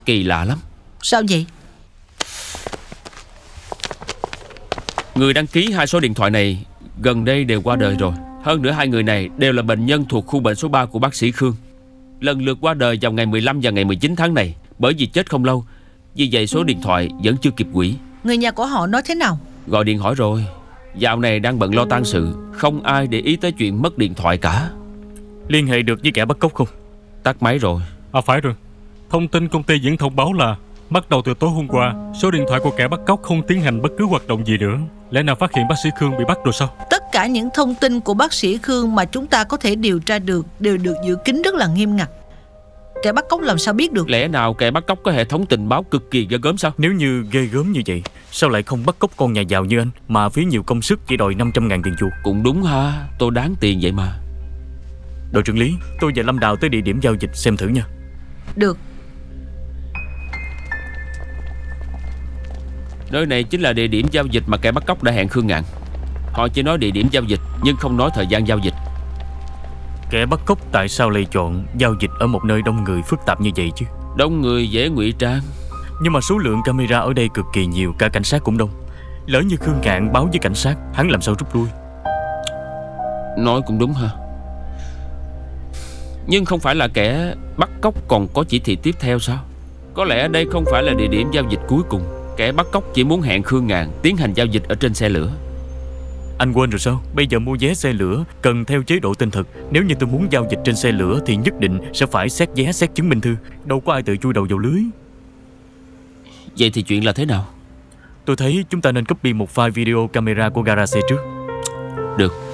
Kỳ lạ lắm. Sao vậy? Người đăng ký hai số điện thoại này gần đây đều qua đời rồi. Hơn nữa hai người này đều là bệnh nhân thuộc khu bệnh số 3 của bác sĩ Khương. Lần lượt qua đời vào ngày 15 và ngày 19 tháng này. Bởi vì chết không lâu, vì vậy số điện thoại vẫn chưa kịp hủy. Người nhà của họ nói thế nào? Gọi điện hỏi rồi. Dạo này đang bận lo tang sự, không ai để ý tới chuyện mất điện thoại cả. Liên hệ được với kẻ bắt cóc không? Tắt máy rồi. Phải rồi. Thông tin công ty vẫn thông báo là bắt đầu từ tối hôm qua, số điện thoại của kẻ bắt cóc không tiến hành bất cứ hoạt động gì nữa. Lẽ nào phát hiện bác sĩ Khương bị bắt rồi sao? Tất cả những thông tin của bác sĩ Khương mà chúng ta có thể điều tra được đều được giữ kín rất là nghiêm ngặt. Kẻ bắt cóc làm sao biết được? Lẽ nào kẻ bắt cóc có hệ thống tình báo cực kỳ ghê gớm sao? Nếu như ghê gớm như vậy, sao lại không bắt cóc con nhà giàu như anh mà phí nhiều công sức chỉ đòi 500.000 tiền chuộc? Cũng đúng ha, tôi đáng tiền vậy mà. Đội trưởng Lý, tôi và Lâm Đào tới địa điểm giao dịch xem thử nha. Được. Nơi này chính là địa điểm giao dịch mà kẻ bắt cóc đã hẹn Khương Ngạn. Họ chỉ nói địa điểm giao dịch nhưng không nói thời gian giao dịch. Kẻ bắt cóc tại sao lại chọn giao dịch ở một nơi đông người phức tạp như vậy chứ? Đông người dễ ngụy trang. Nhưng mà số lượng camera ở đây cực kỳ nhiều, cả cảnh sát cũng đông. Lỡ như Khương Ngạn báo với cảnh sát, hắn làm sao rút lui? Nói cũng đúng ha. Nhưng không phải là kẻ bắt cóc còn có chỉ thị tiếp theo sao? Có lẽ đây không phải là địa điểm giao dịch cuối cùng. Kẻ bắt cóc chỉ muốn hẹn Khương Ngạn tiến hành giao dịch ở trên xe lửa. Anh quên rồi sao? Bây giờ mua vé xe lửa cần theo chế độ tên thật. Nếu như tôi muốn giao dịch trên xe lửa thì nhất định sẽ phải xét vé, xét chứng minh thư. Đâu có ai tự chui đầu vào lưới. Vậy thì chuyện là thế nào? Tôi thấy chúng ta nên copy một file video camera của garage trước. Được.